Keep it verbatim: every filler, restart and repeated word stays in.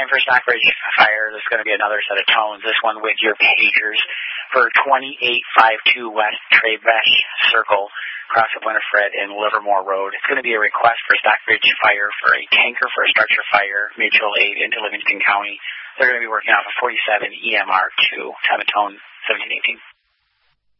time for Stockbridge Fire. There's going to be another set of tones, this one with your pagers for twenty-eight fifty-two West Trebesh Circle, across of Winifred and Livermore Road. It's going to be a request for Stockbridge Fire for a tanker for a structure fire, mutual aid into Livingston County. They're going to be working off a forty-seven E M R two, time of tone seventeen eighteen.